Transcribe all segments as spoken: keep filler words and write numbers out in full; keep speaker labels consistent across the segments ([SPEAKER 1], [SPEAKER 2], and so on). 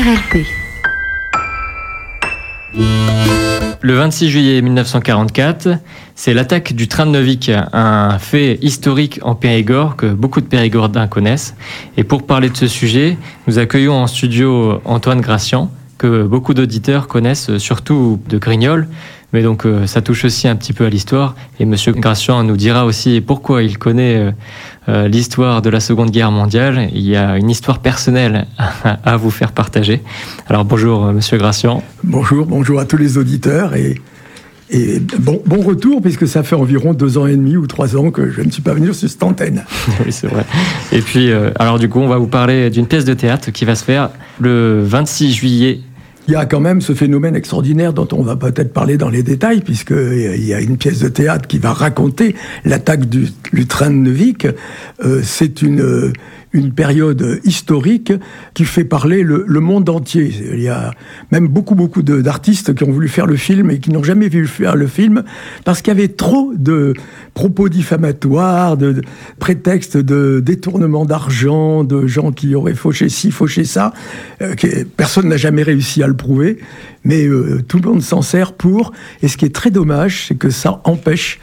[SPEAKER 1] L P.
[SPEAKER 2] Le vingt-six juillet mille neuf cent quarante-quatre, c'est l'attaque du train de Neuvic, un fait historique en Périgord que beaucoup de Périgordins connaissent. Et pour parler de ce sujet, nous accueillons en studio Antoine Gracian, que beaucoup d'auditeurs connaissent, surtout de Grignols. Mais donc euh, ça touche aussi un petit peu à l'histoire. Et Monsieur Gracian nous dira aussi pourquoi il connaît euh, euh, l'histoire de la Seconde Guerre mondiale. Il y a une histoire personnelle à, à vous faire partager. Alors bonjour euh, Monsieur Gracian.
[SPEAKER 3] Bonjour, bonjour à tous les auditeurs et, et bon, bon retour puisque ça fait environ deux ans et demi ou trois ans que je ne suis pas venu sur cette antenne.
[SPEAKER 2] Oui, c'est vrai. Et puis, euh, alors du coup, on va vous parler d'une pièce de théâtre qui va se faire le vingt-six juillet.
[SPEAKER 3] Il y a quand même ce phénomène extraordinaire dont on va peut-être parler dans les détails, puisqu'il y a une pièce de théâtre qui va raconter l'attaque du, du train de Neuvic. Euh, c'est une, une période historique qui fait parler le, le monde entier. Il y a même beaucoup, beaucoup de, d'artistes qui ont voulu faire le film et qui n'ont jamais vu faire le film parce qu'il y avait trop de propos diffamatoires, de, de prétextes de détournement d'argent, de gens qui auraient fauché ci, fauché ça. Euh, que personne n'a jamais réussi à le prouver, mais euh, tout le monde s'en sert pour. Et ce qui est très dommage, c'est que ça empêche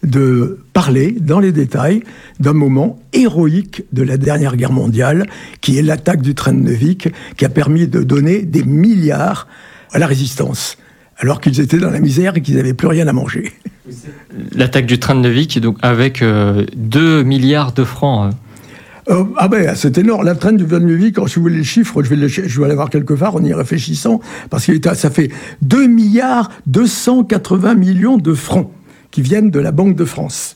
[SPEAKER 3] de parler dans les détails d'un moment héroïque de la dernière guerre mondiale, qui est l'attaque du train de Neuvic, qui a permis de donner des milliards à la résistance, alors qu'ils étaient dans la misère et qu'ils n'avaient plus rien à manger.
[SPEAKER 2] L'attaque du train de Neuvic, donc avec euh, deux milliards de francs.
[SPEAKER 3] Euh, ah ben, c'est énorme. La traîne du train de Neuvic, quand je vous les chiffres, je vais, les, je vais aller voir quelque part en y réfléchissant, parce que ça fait deux milliards deux cent quatre-vingts millions de francs qui viennent de la Banque de France.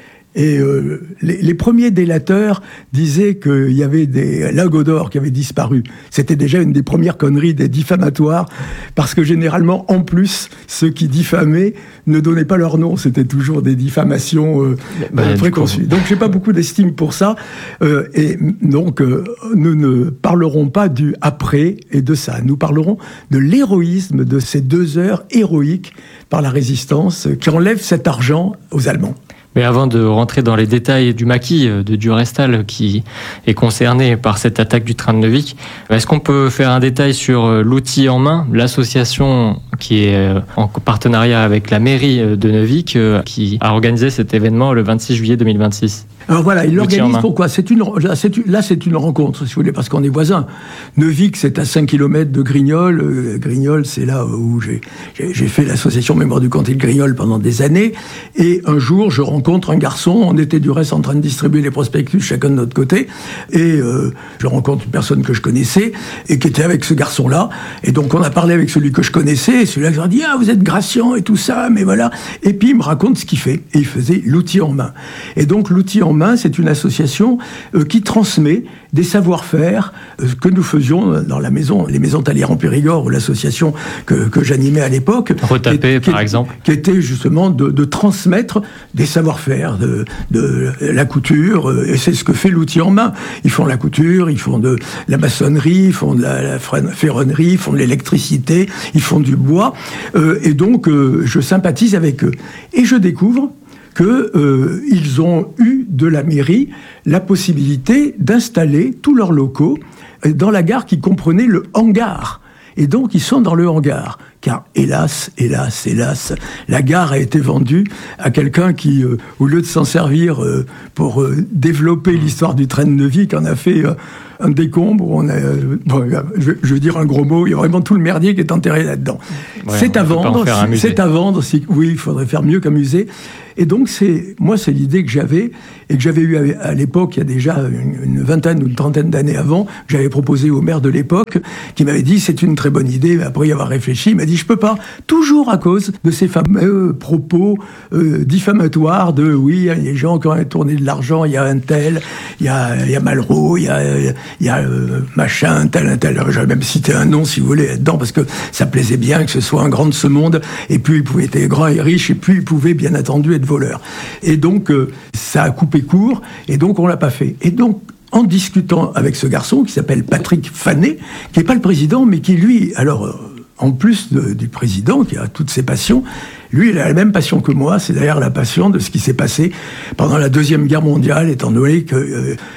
[SPEAKER 3] Et euh, les, les premiers délateurs disaient qu'il y avait des lingots d'or qui avaient disparu. C'était déjà une des premières conneries, des diffamatoires, parce que généralement, en plus, ceux qui diffamaient ne donnaient pas leur nom. C'était toujours des diffamations euh, bah, euh, préconçues. Donc, j'ai pas beaucoup d'estime pour ça. Euh, et donc, euh, nous ne parlerons pas du après et de ça. Nous parlerons de l'héroïsme de ces deux heures héroïques par la résistance qui enlève cet argent aux Allemands.
[SPEAKER 2] Mais avant de rentrer dans les détails du maquis de Durestal qui est concerné par cette attaque du train de Neuvic, est-ce qu'on peut faire un détail sur l'outil en main, l'association qui est en partenariat avec la mairie de Neuvic qui a organisé cet événement le vingt-six juillet deux mille vingt-six?
[SPEAKER 3] Alors voilà, il l'organise pourquoi c'est une, là, c'est une, là, c'est une rencontre, si vous voulez, parce qu'on est voisins. Neuvic, c'est à cinq kilomètres de Grignols. Euh, Grignols, c'est là où j'ai, j'ai, j'ai fait l'association Mémoire du Comté de Grignols pendant des années. Et un jour, je rencontre un garçon. On était du reste en train de distribuer les prospectus, chacun de notre côté. Et euh, je rencontre une personne que je connaissais et qui était avec ce garçon-là. Et donc, on a parlé avec celui que je connaissais. Et celui-là, je leur ai dit, ah, vous êtes Gracian et tout ça, mais voilà. Et puis, il me raconte ce qu'il fait. Et il faisait l'outil en main. Et donc, l'outil en main, c'est une association euh, qui transmet des savoir-faire euh, que nous faisions dans la maison, les maisons Talleyrand Périgord, ou l'association que, que j'animais à l'époque.
[SPEAKER 2] Retapé, par exemple.
[SPEAKER 3] Qui était justement de, de transmettre des savoir-faire, de, de la couture, euh, et c'est ce que fait l'outil en main. Ils font la couture, ils font de la maçonnerie, ils font de la, la ferronnerie, ils font de l'électricité, ils font du bois, euh, et donc euh, je sympathise avec eux. Et je découvre qu'ils euh, ont eu de la mairie la possibilité d'installer tous leurs locaux dans la gare qui comprenait le hangar. Et donc, ils sont dans le hangar. Car, hélas, hélas, hélas, la gare a été vendue à quelqu'un qui, euh, au lieu de s'en servir euh, pour euh, développer l'histoire du train de Neuvic, en a fait euh, un décombre. On a, euh, bon, je, je veux dire un gros mot, il y a vraiment tout le merdier qui est enterré là-dedans. Ouais, c'est, à vendre, si, c'est à vendre, si, oui, il faudrait faire mieux qu'un musée. Et donc, c'est, moi, c'est l'idée que j'avais, et que j'avais eue à, à l'époque, il y a déjà une, une vingtaine ou une trentaine d'années avant, que j'avais proposé au maire de l'époque, qui m'avait dit, c'est une très bonne idée. Après y avoir réfléchi, il m'a dit, je peux pas. Toujours à cause de ces fameux propos euh, diffamatoires de, oui, il y a des gens qui ont tourné de l'argent, il y a un tel, il y a, il y a Malraux, il y a, il y a euh, machin, un tel, un tel. J'aurais même cité un nom, si vous voulez, là-dedans, parce que ça plaisait bien que ce soit un grand de ce monde, et plus il pouvait être grand et riche, et plus il pouvait, bien entendu, être voleur. Et donc, euh, ça a coupé court, et donc on l'a pas fait. Et donc, en discutant avec ce garçon, qui s'appelle Patrick Fanet, qui n'est pas le président, mais qui, lui, alors, euh, en plus de, du président, qui a toutes ses passions, lui, il a la même passion que moi, c'est d'ailleurs la passion de ce qui s'est passé pendant la Deuxième Guerre mondiale, étant donné que euh,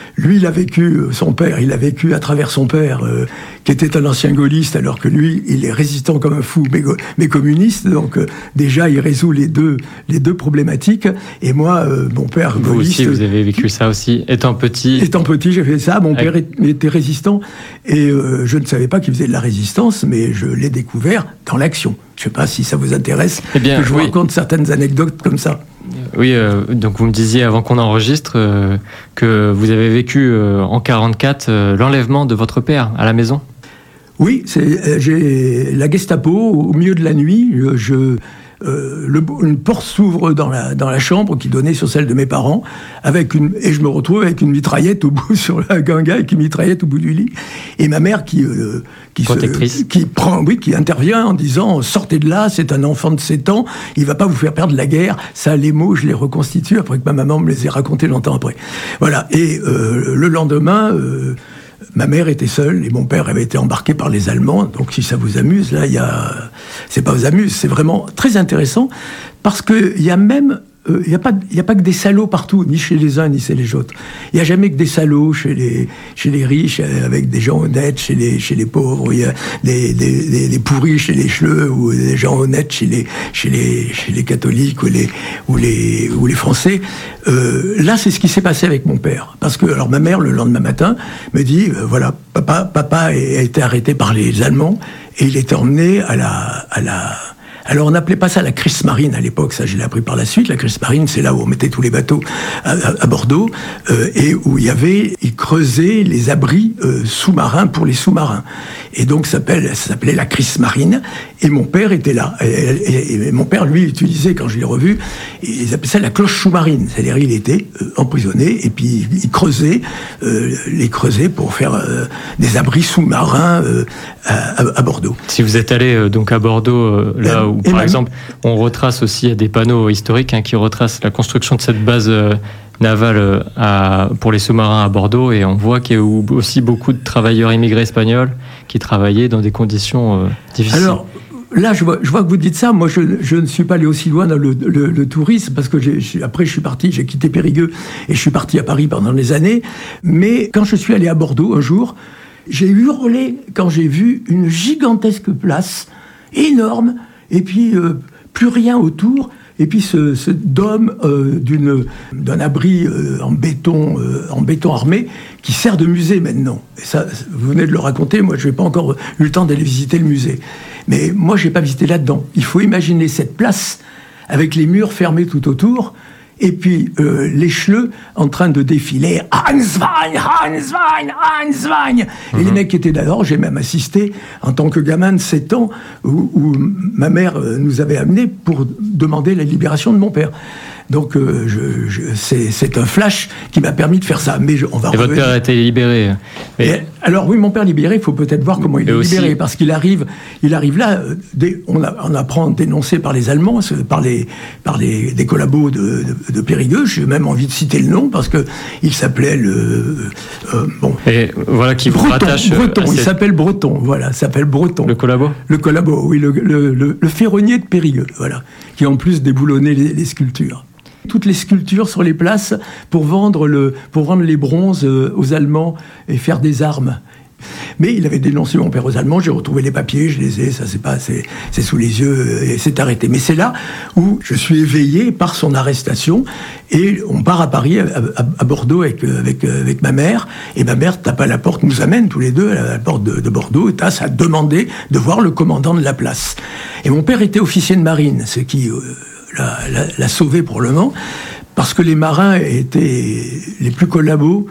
[SPEAKER 3] lui, il a vécu, son père, il a vécu à travers son père, euh, qui était un ancien gaulliste, alors que lui, il est résistant comme un fou, mais, mais communiste. Donc euh, déjà, il résout les deux, les deux problématiques. Et moi, euh, mon père
[SPEAKER 2] vous
[SPEAKER 3] gaulliste...
[SPEAKER 2] Vous aussi, vous avez vécu ça aussi, étant petit.
[SPEAKER 3] Étant petit, j'ai fait ça. Mon père était résistant, et euh, je ne savais pas qu'il faisait de la résistance, mais je l'ai découvert dans l'action. Je ne sais pas si ça vous intéresse,
[SPEAKER 2] eh bien,
[SPEAKER 3] que je vous
[SPEAKER 2] oui.
[SPEAKER 3] raconte certaines anecdotes comme ça.
[SPEAKER 2] Oui, euh, donc vous me disiez avant qu'on enregistre euh, que vous avez vécu euh, en quarante-quatre euh, l'enlèvement de votre père à la maison.
[SPEAKER 3] Oui, c'est, euh, j'ai la Gestapo au milieu de la nuit. Je, je euh, le, une porte s'ouvre dans la dans la chambre qui donnait sur celle de mes parents, avec une et je me retrouve avec une mitraillette au bout sur la ganga avec une mitraillette au bout du lit, et ma mère qui euh, qui
[SPEAKER 2] protectrice
[SPEAKER 3] se, qui prend oui qui intervient en disant sortez de là, c'est un enfant de sept ans, il va pas vous faire perdre la guerre. Ça, les mots, je les reconstitue après que ma maman me les ait racontés longtemps après. Voilà. Et euh, le lendemain. Euh, Ma mère était seule et mon père avait été embarqué par les Allemands. Donc, si ça vous amuse, là, il y a, c'est pas vous amuse, c'est vraiment très intéressant parce que il y a même, il euh, n'y a pas, il y a pas que des salauds partout, ni chez les uns ni chez les autres. Il y a jamais que des salauds chez les, chez les riches, avec des gens honnêtes chez les, chez les pauvres. Il y a des, des, des, des pourris chez les chleux ou des gens honnêtes chez les, chez les, chez les catholiques ou les, ou les, ou les Français. Euh, là, c'est ce qui s'est passé avec mon père. Parce que, alors, ma mère, le lendemain matin, me dit, euh, voilà, papa, papa a été arrêté par les Allemands et il était emmené à la, à la, alors on n'appelait pas ça la Kriegsmarine à l'époque, ça je l'ai appris par la suite. La Kriegsmarine, c'est là où on mettait tous les bateaux à, à, à Bordeaux, euh, et où il y avait, ils creusaient les abris euh, sous-marins pour les sous-marins. Et donc ça s'appelait, ça s'appelait la Kriegsmarine, et mon père était là. Et, et, et mon père, lui, utilisait, quand je l'ai revu, ils appelaient ça la cloche sous-marine. C'est-à-dire il était euh, emprisonné, et puis il creusait, euh, les creusait pour faire euh, des abris sous-marins euh, à, à, à Bordeaux.
[SPEAKER 2] Si vous êtes allé euh, donc à Bordeaux, euh, là où Et par exemple, on retrace aussi des panneaux historiques hein, qui retracent la construction de cette base euh, navale euh, à, pour les sous-marins à Bordeaux, et on voit qu'il y a aussi beaucoup de travailleurs immigrés espagnols qui travaillaient dans des conditions euh, difficiles.
[SPEAKER 3] Alors, là, je vois, je vois que vous dites ça. Moi, je, je ne suis pas allé aussi loin dans le, le, le tourisme, parce que j'ai, après, je suis parti, j'ai quitté Périgueux, et je suis parti à Paris pendant des années. Mais quand je suis allé à Bordeaux un jour, j'ai hurlé quand j'ai vu une gigantesque place, énorme, et puis euh, plus rien autour, et puis ce, ce dôme euh, d'une, d'un abri euh, en béton, euh, en béton armé, qui sert de musée maintenant. Et ça, vous venez de le raconter, moi je n'ai pas encore eu le temps d'aller visiter le musée. Mais moi je n'ai pas visité là-dedans. Il faut imaginer cette place, avec les murs fermés tout autour, et puis euh, les chleux en train de défiler « Hanswein, Hanswein, Hanswein !» Et les mecs qui étaient d'abord, j'ai même assisté en tant que gamin de sept ans, où, où ma mère nous avait amenés pour demander la libération de mon père. Donc euh, je, je, c'est, c'est un flash qui m'a permis de faire ça. Mais je, on va
[SPEAKER 2] Et votre père a été libéré.
[SPEAKER 3] Mais... Et, alors oui, mon père libéré, il faut peut-être voir comment il est aussi... libéré, parce qu'il arrive, il arrive là, dès, on, a, on apprend dénoncé par les Allemands, par les, par les des collabos de, de, de Périgueux. J'ai même envie de citer le nom parce que il s'appelait le euh, bon.
[SPEAKER 2] Et voilà qui vous
[SPEAKER 3] Breton,
[SPEAKER 2] rattache.
[SPEAKER 3] Breton,
[SPEAKER 2] cette...
[SPEAKER 3] il s'appelle Breton, voilà, s'appelle Breton.
[SPEAKER 2] Le collabo.
[SPEAKER 3] Le collabo, oui, le, le, le, le ferronnier de Périgueux, voilà, qui en plus déboulonnait les, les sculptures. Toutes les sculptures sur les places pour vendre le, pour vendre les bronzes aux Allemands et faire des armes. Mais il avait dénoncé mon père aux Allemands, j'ai retrouvé les papiers, je les ai, ça c'est pas, c'est, c'est sous les yeux et c'est arrêté. Mais c'est là où je suis éveillé par son arrestation et on part à Paris, à, à, à Bordeaux avec, avec, avec ma mère, et ma mère tape à la porte, nous amène tous les deux à la porte de, de Bordeaux, et tasse à demander de voir le commandant de la place. Et mon père était officier de marine, ce qui euh, l'a, l'a, l'a sauvé pour le moment, parce que les marins étaient les plus collabos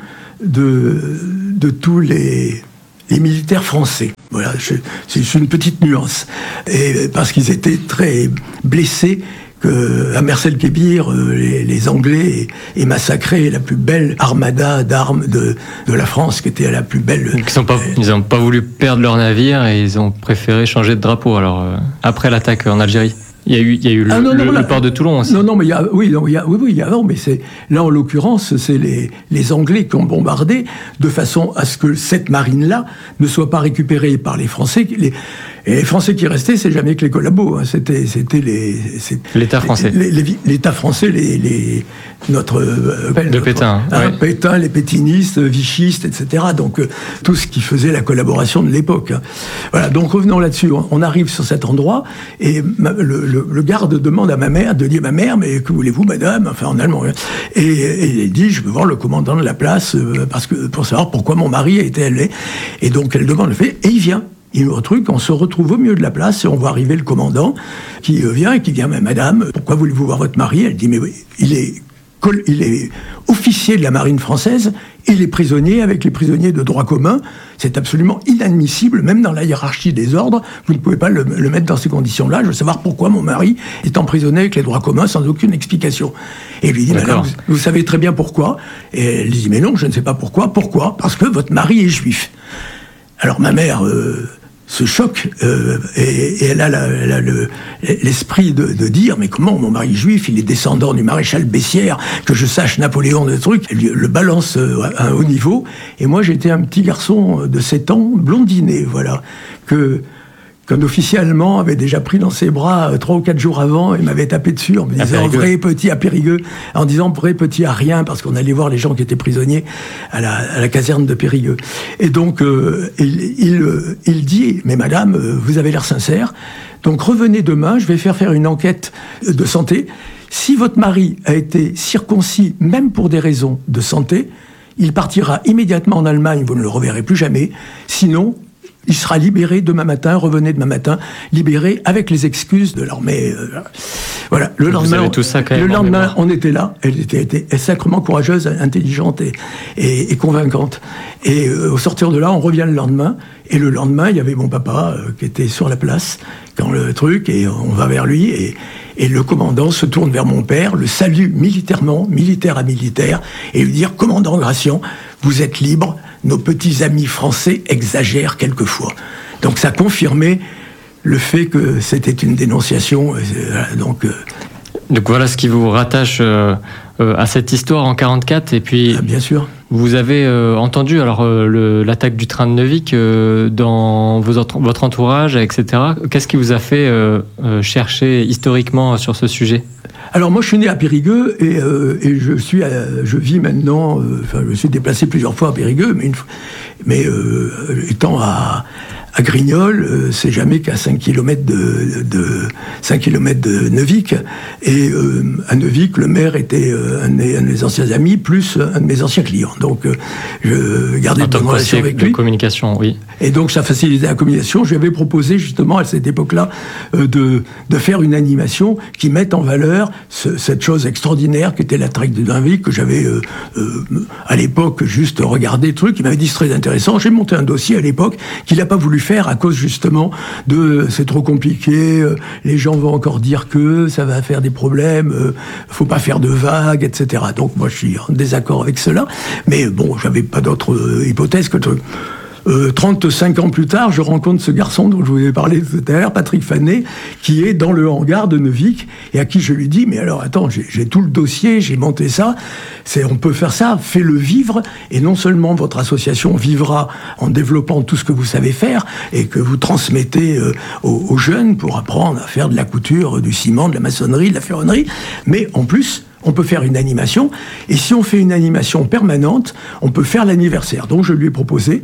[SPEAKER 3] de, de tous les... les militaires français. Voilà, je, c'est une petite nuance. Et parce qu'ils étaient très blessés que à Mercel-Kébir, les, les Anglais aient massacré la plus belle armada d'armes de, de la France, qui était la plus belle.
[SPEAKER 2] Ils n'ont pas, pas voulu perdre leur navire et ils ont préféré changer de drapeau. Alors euh, après l'attaque en Algérie. Il y a eu, il y a eu le, ah non, non, le, là, le port de Toulon aussi.
[SPEAKER 3] Non, non, mais il y a, oui, non, il y a, oui, oui, il y a, non, mais c'est, là, en l'occurrence, c'est les, les Anglais qui ont bombardé de façon à ce que cette marine-là ne soit pas récupérée par les Français. Les, Et les Français qui restaient, c'est jamais que les collabos, hein. c'était, c'était les, c'est,
[SPEAKER 2] l'État français.
[SPEAKER 3] Les, les, l'État français, les, les, notre... Euh,
[SPEAKER 2] de
[SPEAKER 3] notre,
[SPEAKER 2] Pétain.
[SPEAKER 3] Hein,
[SPEAKER 2] ouais.
[SPEAKER 3] Pétain, les pétinistes, vichistes, et cetera. Donc, euh, tout ce qui faisait la collaboration de l'époque. Hein. Voilà, donc revenons là-dessus. On, on arrive sur cet endroit, et ma, le, le, le garde demande à ma mère, de dire, ma mère, mais que voulez-vous, madame? Enfin, en allemand. Et, et il dit, je veux voir le commandant de la place, euh, parce que, pour savoir pourquoi mon mari a été élevé. Et donc, elle demande le fait, et il vient. Il nous retrouve, on se retrouve au milieu de la place et on voit arriver le commandant qui vient et qui vient, mais madame, pourquoi voulez-vous voir votre mari? Elle dit, mais oui, il est, il est officier de la marine française, il est prisonnier avec les prisonniers de droit commun. C'est absolument inadmissible, même dans la hiérarchie des ordres. Vous ne pouvez pas le, le mettre dans ces conditions-là. Je veux savoir pourquoi mon mari est emprisonné avec les droits communs sans aucune explication. Et il lui dit, madame, vous, vous savez très bien pourquoi. Et elle dit, mais non, je ne sais pas pourquoi. Pourquoi? Parce que votre mari est juif. Alors ma mère euh, se choque euh, et, et elle a, la, elle a le, l'esprit de, de dire, mais comment mon mari juif, il est descendant du maréchal Bessières, que je sache Napoléon de trucs, elle le balance à un haut niveau. Et moi j'étais un petit garçon de sept ans, blondiné, voilà, que... qu'un officier allemand avait déjà pris dans ses bras trois ou quatre jours avant et m'avait tapé dessus en me disant « vrai petit à Périgueux », en disant « vrai petit à rien », parce qu'on allait voir les gens qui étaient prisonniers à la, à la caserne de Périgueux. Et donc, euh, il, il, il dit « mais madame, vous avez l'air sincère, donc revenez demain, je vais faire faire une enquête de santé. Si votre mari a été circoncis, même pour des raisons de santé, il partira immédiatement en Allemagne, vous ne le reverrez plus jamais, sinon... il sera libéré demain matin, revenez demain matin, libéré avec les excuses de l'armée. Euh, voilà. Le
[SPEAKER 2] Donc
[SPEAKER 3] lendemain,
[SPEAKER 2] tout ça quand même
[SPEAKER 3] le lendemain on était là. Elle était, était sacrément courageuse, intelligente et, et, et convaincante. Et euh, au sortir de là, on revient le lendemain. Et le lendemain, il y avait mon papa euh, qui était sur la place quand le truc, et on va vers lui. Et, et le commandant se tourne vers mon père, le salue militairement, militaire à militaire, et lui dire « Commandant Gratien, vous êtes libre. Nos petits amis français exagèrent quelquefois. » Donc ça confirmait le fait que c'était une dénonciation. Euh, donc, euh,
[SPEAKER 2] donc voilà ce qui vous rattache euh, euh, à cette histoire en quarante-quatre. Et puis,
[SPEAKER 3] ah, bien sûr.
[SPEAKER 2] Vous avez euh, entendu alors euh, le, l'attaque du train de Neuvic euh, dans vos, votre entourage, et cetera. Qu'est-ce qui vous a fait euh, euh, chercher historiquement sur ce sujet?
[SPEAKER 3] Alors moi je suis né à Périgueux et, euh, et je suis à, je vis maintenant, euh, enfin je me suis déplacé plusieurs fois à Périgueux, mais, une, mais euh, étant à, à Grignol, euh, c'est jamais qu'à cinq kilomètres de, de cinq kilomètres de Neuvic. Et euh, à Neuvic, le maire était euh, un, de mes, un de mes anciens amis, plus un de mes anciens clients. Donc euh, je gardais de bonnes relations avec lui.
[SPEAKER 2] De communication, oui.
[SPEAKER 3] Et donc ça facilitait la communication. Je lui avais proposé justement à cette époque-là euh, de, de faire une animation qui mette en valeur ce, cette chose extraordinaire qui était la traque de Neuvic, que j'avais euh, euh, à l'époque juste regardé, truc qui m'avait dit très intéressant. J'ai monté un dossier à l'époque qu'il n'a pas voulu faire à cause justement de c'est trop compliqué, euh, les gens vont encore dire que ça va faire des problèmes, euh, faut pas faire de vagues, et cetera. Donc moi je suis en désaccord avec cela, mais bon, j'avais pas d'autre euh, hypothèse que de... Euh, trente-cinq ans plus tard, je rencontre ce garçon dont je vous ai parlé tout à l'heure, Patrick Fanet, qui est dans le hangar de Neuvic, et à qui je lui dis, mais alors attends, j'ai, j'ai tout le dossier, j'ai monté ça, c'est, on peut faire ça, fais-le vivre, et non seulement votre association vivra en développant tout ce que vous savez faire, et que vous transmettez euh, aux, aux jeunes pour apprendre à faire de la couture, du ciment, de la maçonnerie, de la ferronnerie, mais en plus... on peut faire une animation, et si on fait une animation permanente, on peut faire l'anniversaire. Donc je lui ai proposé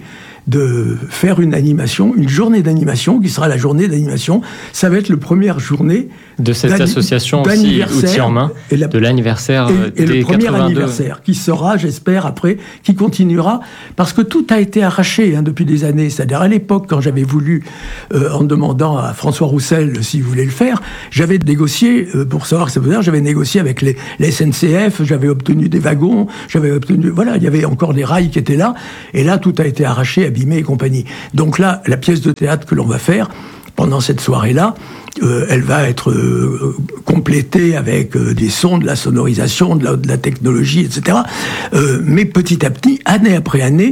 [SPEAKER 3] de faire une animation, une journée d'animation, qui sera la journée d'animation. Ça va être la première journée
[SPEAKER 2] de cette association aussi, Outils en main, et la, de l'anniversaire
[SPEAKER 3] et, et
[SPEAKER 2] des
[SPEAKER 3] le premier
[SPEAKER 2] quatre-vingt-deux.
[SPEAKER 3] Anniversaire, qui sera, j'espère, après, qui continuera, parce que tout a été arraché hein, depuis des années. C'est-à-dire, à l'époque, quand j'avais voulu, euh, en demandant à François Roussel s'il voulait le faire, j'avais négocié, euh, pour savoir que ça veut dire, j'avais négocié avec les, les S N C F, j'avais obtenu des wagons, j'avais obtenu... Voilà, il y avait encore des rails qui étaient là, et là, tout a été arraché, abîmé et compagnie. Donc là, la pièce de théâtre que l'on va faire, pendant cette soirée-là, euh, elle va être euh, complétée avec euh, des sons, de la sonorisation, de la, de la technologie, et cetera. Euh, mais petit à petit, année après année,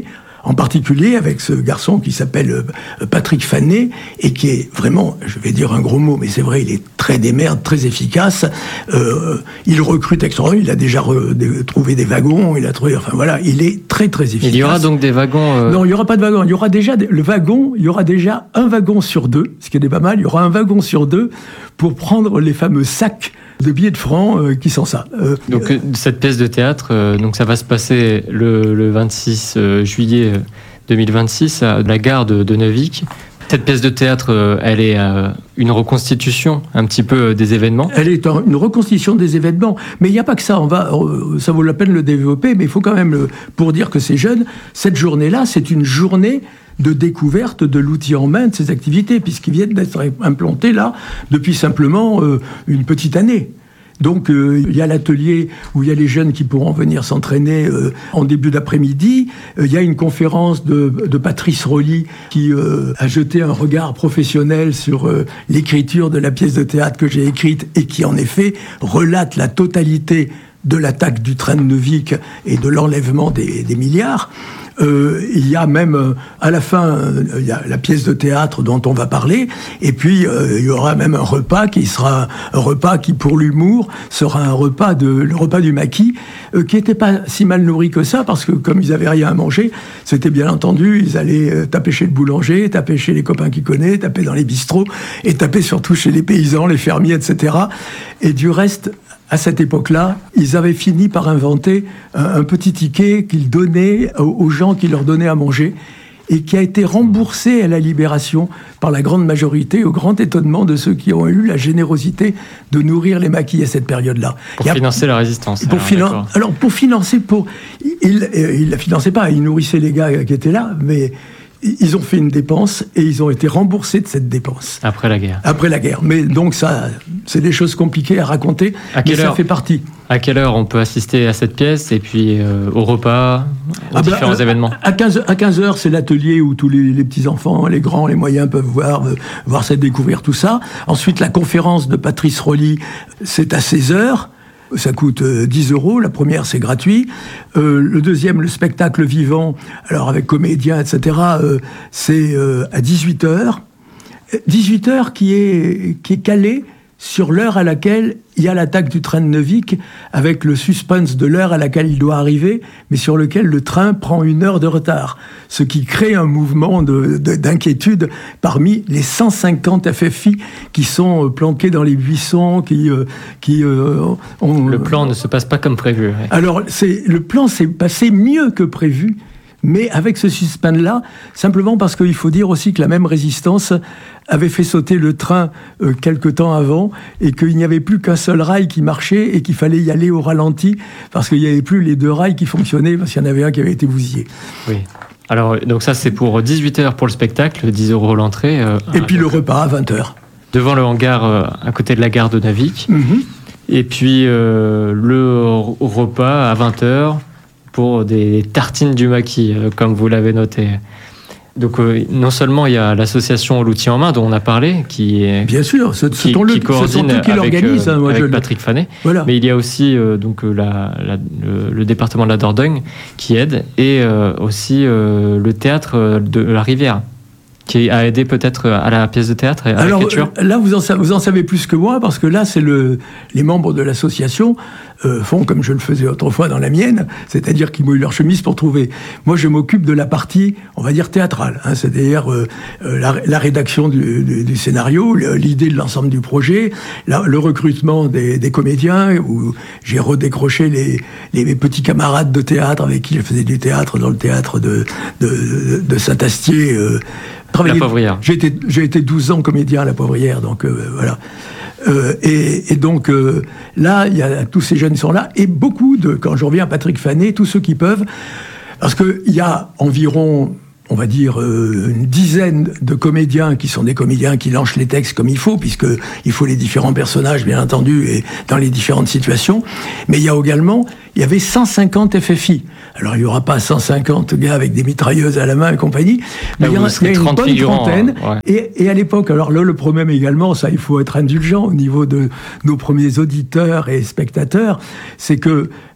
[SPEAKER 3] en particulier avec ce garçon qui s'appelle Patrick Fanet, et qui est vraiment, je vais dire un gros mot, mais c'est vrai, il est très démerde, très efficace. Euh, il recrute extraordinairement, il a déjà re, de, trouvé des wagons, il a trouvé, enfin voilà, il est très très efficace.
[SPEAKER 2] Il y aura donc des wagons euh...
[SPEAKER 3] Non, il n'y aura pas de wagons, il y aura déjà, le wagon, il y aura déjà un wagon sur deux, ce qui est pas mal, il y aura un wagon sur deux pour prendre les fameux sacs de billets de francs euh, qui sont ça. Euh,
[SPEAKER 2] donc euh, cette pièce de théâtre, euh, donc ça va se passer le, le vingt-six juillet deux mille vingt-six à la gare de, de Neuvic. Cette pièce de théâtre, euh, elle est euh, une reconstitution un petit peu euh, des événements.
[SPEAKER 3] Elle est une reconstitution des événements, mais il n'y a pas que ça. On va, euh, ça vaut la peine de le développer, mais il faut quand même, le, pour dire que c'est jeune, cette journée-là, c'est une journée de découverte de l'outil en main de ces activités, puisqu'ils viennent d'être implantés là depuis simplement euh, une petite année. Donc euh, il y a l'atelier où il y a les jeunes qui pourront venir s'entraîner euh, en début d'après-midi. Euh, il y a une conférence de, de Patrice Rolly qui euh, a jeté un regard professionnel sur euh, l'écriture de la pièce de théâtre que j'ai écrite et qui en effet relate la totalité de l'attaque du train de Neuvic et de l'enlèvement des, des milliards. Euh, il y a même, euh, à la fin, euh, il y a la pièce de théâtre dont on va parler, et puis euh, il y aura même un repas qui sera un repas qui, pour l'humour, sera un repas de, le repas du maquis, euh, qui était pas si mal nourri que ça, parce que comme ils avaient rien à manger, c'était bien entendu, ils allaient euh, taper chez le boulanger, taper chez les copains qu'ils connaissent, taper dans les bistrots, et taper surtout chez les paysans, les fermiers, et cetera. Et du reste, à cette époque-là, ils avaient fini par inventer un, un petit ticket qu'ils donnaient aux, aux gens qui leur donnaient à manger et qui a été remboursé à la Libération par la grande majorité, au grand étonnement de ceux qui ont eu la générosité de nourrir les maquis à cette période-là.
[SPEAKER 2] Pour a, financer la résistance.
[SPEAKER 3] Pour alors, finan- alors, pour financer, pour, il ne la finançait pas, il nourrissait les gars qui étaient là, mais ils ont fait une dépense et ils ont été remboursés de cette dépense.
[SPEAKER 2] Après la guerre.
[SPEAKER 3] Après la guerre. Mais donc ça, c'est des choses compliquées à raconter, à mais ça heure, fait partie.
[SPEAKER 2] À quelle heure on peut assister à cette pièce et puis euh, au repas, aux ah différents bah, événements?
[SPEAKER 3] À quinze heures, c'est l'atelier où tous les, les petits-enfants, les grands, les moyens peuvent voir, euh, voir ça, découvrir tout ça. Ensuite, la conférence de Patrice Rolly, c'est à seize heures. Ça coûte dix euros. La première, c'est gratuit. Euh, le deuxième, le spectacle vivant, alors avec comédiens, et cetera, euh, c'est euh, à dix-huit heures. dix-huit heures qui est, qui est calé sur l'heure à laquelle il y a l'attaque du train de Neuvic, avec le suspense de l'heure à laquelle il doit arriver, mais sur lequel le train prend une heure de retard. Ce qui crée un mouvement de, de, d'inquiétude parmi les cent cinquante F F I qui sont planqués dans les buissons, qui... Euh, qui euh, ont,
[SPEAKER 2] le plan ne se passe pas comme prévu. Ouais.
[SPEAKER 3] Alors, c'est, le plan s'est passé mieux que prévu, mais avec ce suspense-là, simplement parce qu'il faut dire aussi que la même résistance avait fait sauter le train euh, quelque temps avant et qu'il n'y avait plus qu'un seul rail qui marchait et qu'il fallait y aller au ralenti parce qu'il n'y avait plus les deux rails qui fonctionnaient parce qu'il y en avait un qui avait été bousillé.
[SPEAKER 2] Oui. Alors, donc ça, c'est pour dix-huit heures pour le spectacle, dix euros l'entrée. Euh,
[SPEAKER 3] et puis le repas à vingt heures.
[SPEAKER 2] Devant le hangar, euh, à côté de la gare de Neuvic. Mm-hmm. Et puis euh, le repas à vingt heures pour des tartines du maquis, euh, comme vous l'avez noté. Donc euh, non seulement il y a l'association L'Outil en main dont on a parlé, qui est
[SPEAKER 3] bien sûr, c'est,
[SPEAKER 2] qui,
[SPEAKER 3] c'est ton
[SPEAKER 2] qui
[SPEAKER 3] le,
[SPEAKER 2] coordine
[SPEAKER 3] c'est qui
[SPEAKER 2] avec,
[SPEAKER 3] euh, hein, moi,
[SPEAKER 2] avec
[SPEAKER 3] je...
[SPEAKER 2] Patrick Fanet. Voilà. Mais il y a aussi euh, donc la, la, le, le département de la Dordogne qui aide et euh, aussi euh, le théâtre de la Rivière, qui a aidé peut-être à la pièce de théâtre et à
[SPEAKER 3] Alors,
[SPEAKER 2] l'écriture.
[SPEAKER 3] Là, vous en, vous en savez plus que moi, parce que là, c'est le, les membres de l'association euh, font comme je le faisais autrefois dans la mienne, c'est-à-dire qu'ils mouillent leur chemise pour trouver. Moi, je m'occupe de la partie, on va dire, théâtrale, hein, c'est-à-dire euh, la, la rédaction du, du, du scénario, l'idée de l'ensemble du projet, la, le recrutement des, des comédiens, où j'ai redécroché les, les, les petits camarades de théâtre avec qui je faisais du théâtre dans le théâtre de, de, de Saint-Astier, euh,
[SPEAKER 2] La Poivrière.
[SPEAKER 3] J'ai été, j'ai été douze ans comédien à La Poivrière, donc euh, voilà. Euh, et, et donc euh, là, il y a tous ces jeunes qui sont là, et beaucoup de, quand je reviens à Patrick Fanet, tous ceux qui peuvent, parce qu'il y a environ, on va dire, euh, une dizaine de comédiens qui sont des comédiens qui lancent les textes comme il faut, puisque il faut les différents personnages, bien entendu, et dans les différentes situations. Mais il y a également, il y avait cent cinquante F F I. Alors, il n'y aura pas cent cinquante gars avec des mitrailleuses à la main et compagnie, mais il y, a, il y a une bonne trentaine. Ouais. Et, et à l'époque, alors là, le problème également, ça, il faut être indulgent au niveau de nos premiers auditeurs et spectateurs, c'est que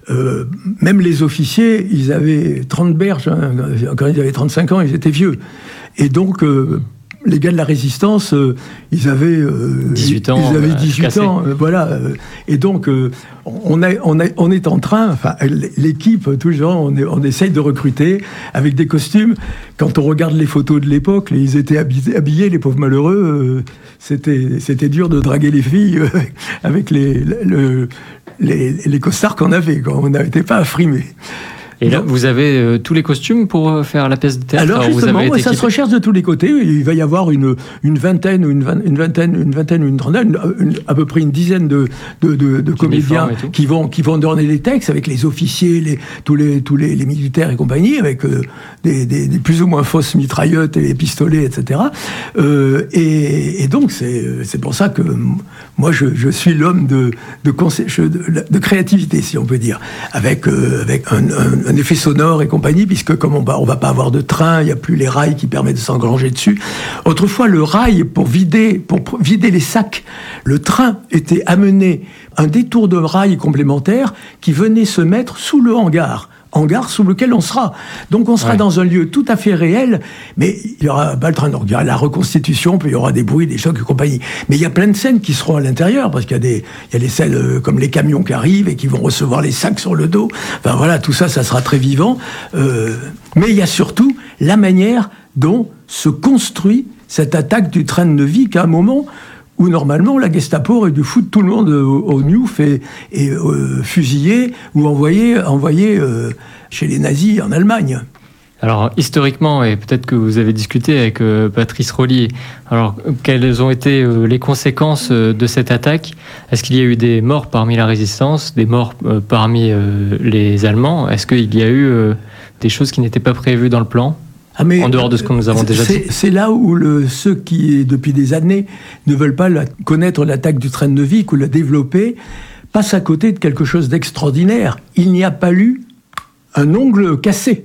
[SPEAKER 3] euh, même les officiers, ils avaient trente berges, hein, quand ils avaient trente-cinq ans, ils étaient vieux. Et donc, euh, les gars de la résistance, euh, ils avaient euh,
[SPEAKER 2] dix-huit ans,
[SPEAKER 3] ils avaient dix-huit
[SPEAKER 2] euh,
[SPEAKER 3] ans, euh, voilà. Euh, et donc, euh, on, a, on, a, on est en train, enfin, l'équipe, toujours, on, est, on essaye de recruter avec des costumes. Quand on regarde les photos de l'époque, ils étaient habillés, habillés les pauvres malheureux. Euh, c'était, c'était dur de draguer les filles euh, avec les, le, les, les costards qu'on avait, quoi. On n'était pas affrimés.
[SPEAKER 2] Et là, vous avez euh, tous les costumes pour faire la pièce de théâtre.
[SPEAKER 3] Alors, justement,
[SPEAKER 2] vous avez été
[SPEAKER 3] ça se recherche de tous les côtés. Il va y avoir une, une vingtaine, une, vingt, une vingtaine, une vingtaine, une trentaine, une, à peu près une dizaine de, de, de, de comédiens qui vont, qui vont donner les textes avec les officiers, les, tous les, tous les, les militaires et compagnie, avec euh, des, des, des plus ou moins fausses mitraillettes et pistolets, et cetera. Euh, et, et donc, c'est, c'est pour ça que moi, je, je suis l'homme de, de, de, de créativité, si on peut dire, avec, euh, avec un, un un effet sonore et compagnie, puisque comme on va, on va pas avoir de train, il n'y a plus les rails qui permettent de s'engranger dessus. Autrefois, le rail, pour vider, pour vider les sacs, le train était amené un détour de rail complémentaire qui venait se mettre sous le hangar. hangar sous lequel on sera. Donc on sera ouais. dans un lieu tout à fait réel, mais il y aura pas le train. Donc il y aura la reconstitution, puis il y aura des bruits, des chocs et compagnie. Mais il y a plein de scènes qui seront à l'intérieur, parce qu'il y a des, il y a des scènes euh, comme les camions qui arrivent et qui vont recevoir les sacs sur le dos. Enfin voilà, tout ça, ça sera très vivant. Euh, mais il y a surtout la manière dont se construit cette attaque du train de Neuvic à un moment où normalement la Gestapo aurait dû foutre tout le monde au, au Newf et, et euh, fusiller ou envoyer, envoyer euh, chez les nazis en Allemagne.
[SPEAKER 2] Alors historiquement, et peut-être que vous avez discuté avec euh, Patrice Rollier, alors quelles ont été euh, les conséquences euh, de cette attaque ? Est-ce qu'il y a eu des morts parmi la résistance, des morts euh, parmi euh, les Allemands ? Est-ce qu'il y a eu euh, des choses qui n'étaient pas prévues dans le plan ? Ah mais, en dehors de ce que nous avons déjà
[SPEAKER 3] c'est,
[SPEAKER 2] dit.
[SPEAKER 3] C'est là où le, ceux qui, depuis des années, ne veulent pas la, connaître l'attaque du train de Neuvic ou la développer, passent à côté de quelque chose d'extraordinaire. Il n'y a pas eu un ongle cassé.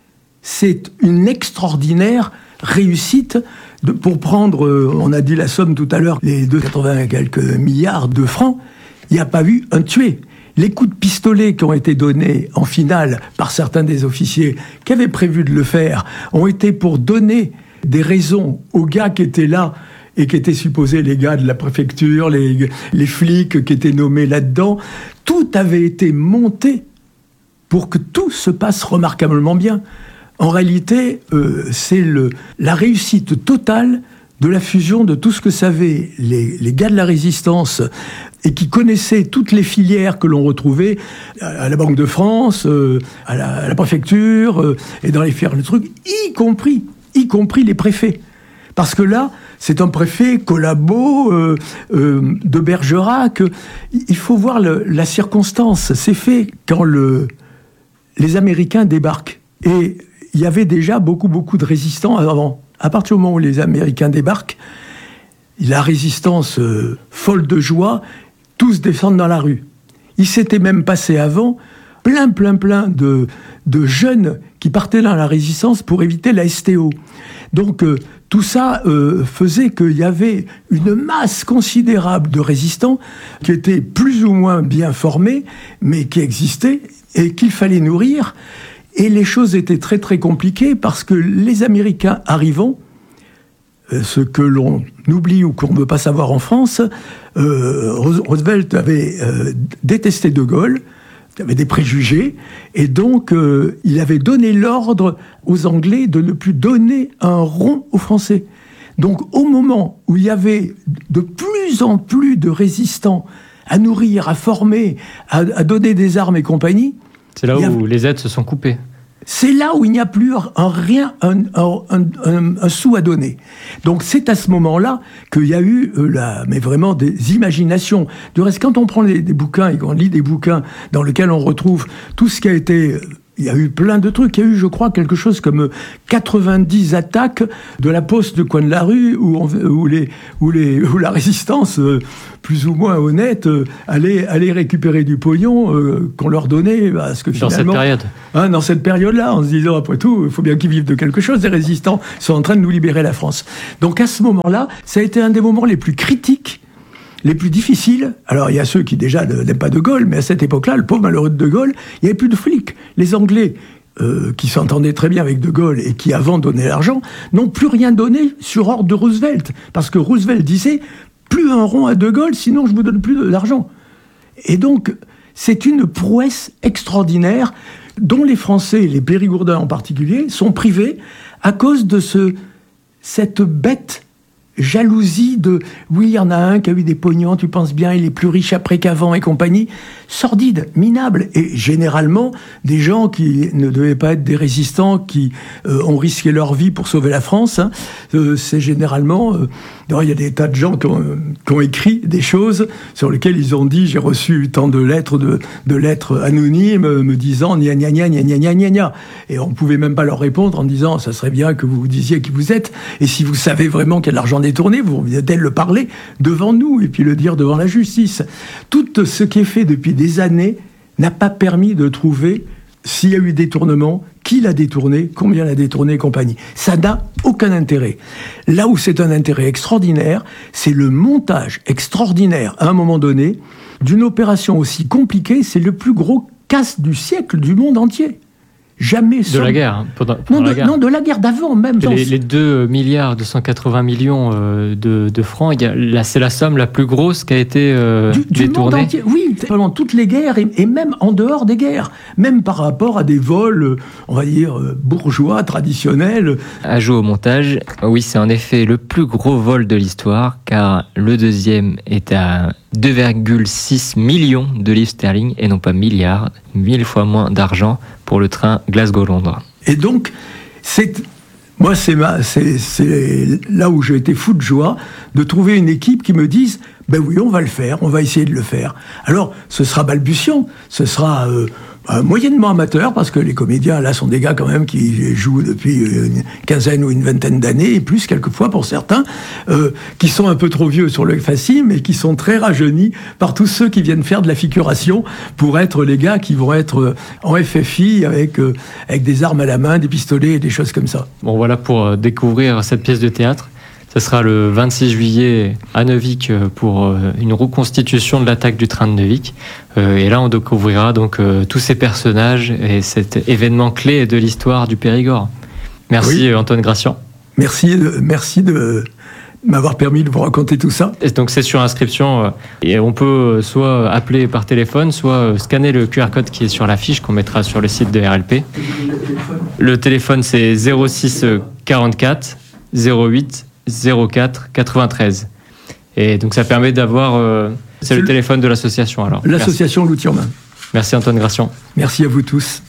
[SPEAKER 3] C'est une extraordinaire réussite de, pour prendre, on a dit la somme tout à l'heure, les deux virgule quatre-vingts et quelques milliards de francs, il n'y a pas eu un tué. Les coups de pistolet qui ont été donnés en finale par certains des officiers qui avaient prévu de le faire ont été pour donner des raisons aux gars qui étaient là et qui étaient supposés les gars de la préfecture, les, les flics qui étaient nommés là-dedans. Tout avait été monté pour que tout se passe remarquablement bien. En réalité, euh, c'est le, la réussite totale de la fusion de tout ce que savaient les, les gars de la résistance et qui connaissaient toutes les filières que l'on retrouvait à la Banque de France, euh, à, la, à la préfecture, euh, et dans les filières de trucs, y compris, y compris les préfets. Parce que là, c'est un préfet collabo euh, euh, de Bergerac. Il faut voir le, la circonstance. C'est fait quand le, les Américains débarquent. Et il y avait déjà beaucoup, beaucoup de résistants avant. À partir du moment où les Américains débarquent, la résistance euh, folle de joie, tous descendent dans la rue. Il s'était même passé avant plein, plein, plein de, de jeunes qui partaient dans la résistance pour éviter la S T O. Donc euh, tout ça euh, faisait qu'il y avait une masse considérable de résistants qui étaient plus ou moins bien formés, mais qui existaient et qu'il fallait nourrir. Et les choses étaient très très compliquées parce que les Américains arrivant, euh, ce que l'on oublie ou qu'on ne veut pas savoir en France, euh, Roosevelt avait euh, détesté De Gaulle, avait des préjugés, et donc euh, il avait donné l'ordre aux Anglais de ne plus donner un rond aux Français. Donc au moment où il y avait de plus en plus de résistants à nourrir, à former, à, à donner des armes et compagnie,
[SPEAKER 2] c'est là où
[SPEAKER 3] avait...
[SPEAKER 2] les aides se sont coupées.
[SPEAKER 3] C'est là où il n'y a plus un rien, un, un, un, un sou à donner. Donc c'est à ce moment-là qu'il y a eu, euh, la, mais vraiment des imaginations. Du reste, quand on prend les, des bouquins et qu'on lit des bouquins dans lesquels on retrouve tout ce qui a été... Il y a eu plein de trucs. Il y a eu, je crois, quelque chose comme quatre-vingt-dix attaques de la poste de coin de la rue où, on, où, les, où, les, où la résistance, euh, plus ou moins honnête, euh, allait, allait récupérer du pognon euh, qu'on leur donnait. Parce que finalement,
[SPEAKER 2] dans cette période
[SPEAKER 3] hein, Dans cette période-là, en se disant, après tout, il faut bien qu'ils vivent de quelque chose. Les résistants sont en train de nous libérer la France. Donc à ce moment-là, ça a été un des moments les plus critiques. les plus difficiles. Alors il y a ceux qui déjà n'aiment pas De Gaulle, mais à cette époque-là, le pauvre malheureux de De Gaulle, il n'y avait plus de flics. Les Anglais, euh, qui s'entendaient très bien avec De Gaulle et qui avant donnaient l'argent, n'ont plus rien donné sur ordre de Roosevelt. Parce que Roosevelt disait, plus un rond à De Gaulle, sinon je vous donne plus d'argent. Et donc, c'est une prouesse extraordinaire dont les Français, les Périgourdins en particulier, sont privés à cause de ce, cette bête jalousie de « oui, il y en a un qui a eu des pognons, tu penses bien, il est plus riche après qu'avant » et compagnie. Sordide, minable, et généralement des gens qui ne devaient pas être des résistants, qui euh, ont risqué leur vie pour sauver la France. Hein. Euh, c'est généralement... Euh, il y a des tas de gens qui ont, qui ont écrit des choses sur lesquelles ils ont dit « j'ai reçu tant de lettres, de, de lettres anonymes me disant gna gna gna gna gna gna gna gna ». Et on ne pouvait même pas leur répondre en disant « ça serait bien que vous vous disiez qui vous êtes, et si vous savez vraiment qu'il y a de l'argent détourné, vous devez le parler devant nous et puis le dire devant la justice ». Tout ce qui est fait depuis des années n'a pas permis de trouver s'il y a eu détournement, qui l'a détourné, combien l'a détourné et compagnie. Ça n'a aucun intérêt. Là où c'est un intérêt extraordinaire, c'est le montage extraordinaire, à un moment donné, d'une opération aussi compliquée. C'est le plus gros casse du siècle du monde entier. Jamais
[SPEAKER 2] de la guerre, hein, pendant, pendant
[SPEAKER 3] non, de,
[SPEAKER 2] la guerre.
[SPEAKER 3] non, de la guerre d'avant même.
[SPEAKER 2] Les, les deux milliards deux cent quatre-vingts millions euh, de, de francs, il y a, là, c'est la somme la plus grosse qui a été euh,
[SPEAKER 3] du, du
[SPEAKER 2] détournée.
[SPEAKER 3] Monde entier. Oui, pendant toutes les guerres et, et même en dehors des guerres, même par rapport à des vols, on va dire bourgeois traditionnels.
[SPEAKER 2] Ajout au montage, oui, c'est en effet le plus gros vol de l'histoire, car le deuxième est à deux virgule six millions de livres sterling et non pas milliards, mille fois moins d'argent pour le train Glasgow-Londres.
[SPEAKER 3] Et donc, c'est, moi, c'est, ma, c'est, c'est là où j'ai été fou de joie de trouver une équipe qui me dise « ben oui, on va le faire, on va essayer de le faire ». Alors, ce sera balbutiant, ce sera euh, euh, moyennement amateur, parce que les comédiens, là, sont des gars quand même qui jouent depuis une quinzaine ou une vingtaine d'années, et plus quelquefois pour certains, euh, qui sont un peu trop vieux sur le fascisme, mais qui sont très rajeunis par tous ceux qui viennent faire de la figuration pour être les gars qui vont être en F F I avec, euh, avec des armes à la main, des pistolets et des choses comme ça.
[SPEAKER 2] Bon, voilà pour découvrir cette pièce de théâtre. Ce sera le vingt-six juillet à Neuvic pour une reconstitution de l'attaque du train de Neuvic. Et là, on découvrira donc tous ces personnages et cet événement clé de l'histoire du Périgord. Merci, oui. Antoine Gracian.
[SPEAKER 3] Merci, merci de m'avoir permis de vous raconter tout ça.
[SPEAKER 2] Et donc c'est sur inscription et on peut soit appeler par téléphone, soit scanner le Q R code qui est sur l'affiche qu'on mettra sur le site de R L P. Le téléphone c'est zéro six quarante-quatre zéro huit zéro quatre quatre-vingt-treize. Et donc ça permet d'avoir... Euh, c'est, c'est le téléphone de l'association alors.
[SPEAKER 3] L'association L'Outil en main.
[SPEAKER 2] Merci Antoine Gracian.
[SPEAKER 3] Merci à vous tous.